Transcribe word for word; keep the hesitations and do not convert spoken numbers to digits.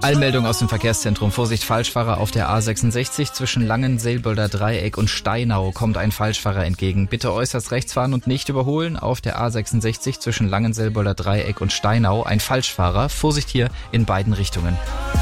Eilmeldung aus dem Verkehrszentrum. Vorsicht, Falschfahrer auf der A sechsundsechzig. Zwischen Langenselbolder Dreieck und Steinau kommt ein Falschfahrer entgegen. Bitte äußerst rechts fahren und nicht überholen. Auf der A sechsundsechzig zwischen Langenselbolder Dreieck und Steinau ein Falschfahrer. Vorsicht hier in beiden Richtungen.